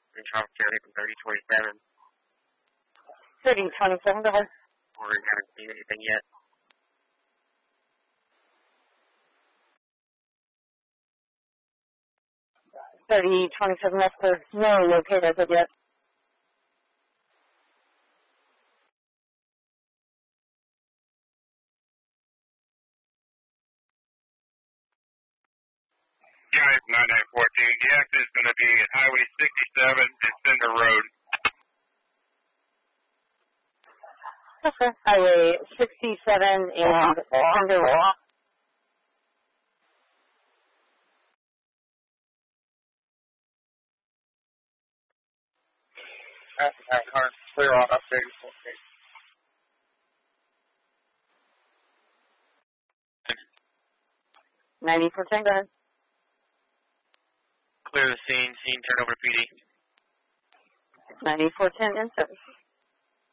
in traffic area from 3027. 3027, go ahead. We haven't seen anything yet. That's for no located as of yet. Guys, 9914, the exit is going to be at Highway 67 and Cinder Road. Okay. Highway 67 and Cinder Road. Car clear on updated 90%, go ahead. Clear the scene turn over PD. 9410 in service.